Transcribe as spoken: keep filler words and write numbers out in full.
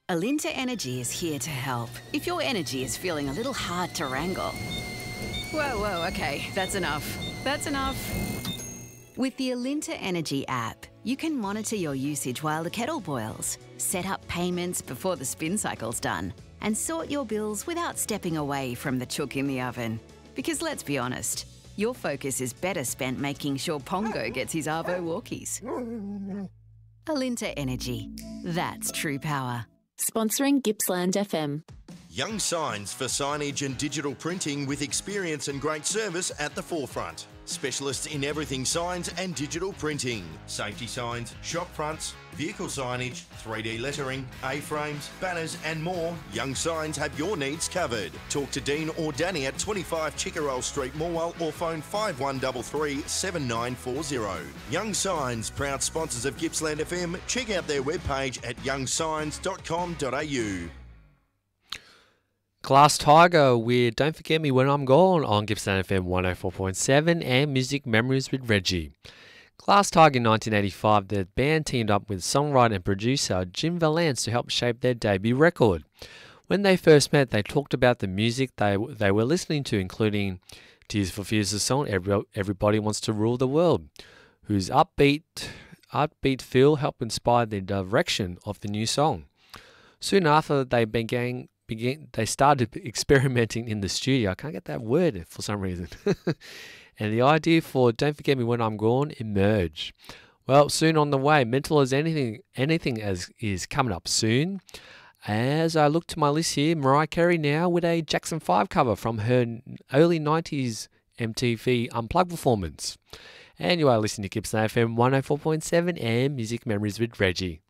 Alinta Energy is here to help if your energy is feeling a little hard to wrangle. Whoa, whoa, okay, that's enough. That's enough. With the Alinta Energy app, you can monitor your usage while the kettle boils, set up payments before the spin cycle's done, and sort your bills without stepping away from the chook in the oven. Because let's be honest, your focus is better spent making sure Pongo gets his Arvo walkies. Alinta Energy. That's true power. Sponsoring Gippsland F M. Young Signs for signage and digital printing with experience and great service at the forefront. Specialists in everything signs and digital printing. Safety signs, shop fronts, vehicle signage, three D lettering, A-frames, banners and more. Young Signs have your needs covered. Talk to Dean or Danny at twenty-five Chickerell Street, Morwell, or phone five one three three, seven nine four zero. Young Signs, proud sponsors of Gippsland F M. Check out their webpage at young signs dot com dot a u. Glass Tiger with Don't Forget Me When I'm Gone on Gippsland F M one oh four point seven and Music Memories with Reggie. Glass Tiger in nineteen eighty-five, the band teamed up with songwriter and producer Jim Vallance to help shape their debut record. When they first met, they talked about the music they they were listening to, including Tears for Fears' song Every, Everybody Wants to Rule the World, whose upbeat, upbeat feel helped inspire the direction of the new song. Soon after, they began Begin, they started experimenting in the studio. I can't get that word for some reason. And the idea for Don't Forget Me When I'm Gone emerged. Well, soon on the way, Mental as Anything anything as is coming up soon. As I look to my list here, Mariah Carey now with a Jackson five cover from her early nineties M T V Unplugged performance. And you are listening to Gippsland F M one oh four point seven and Music Memories with Reggie.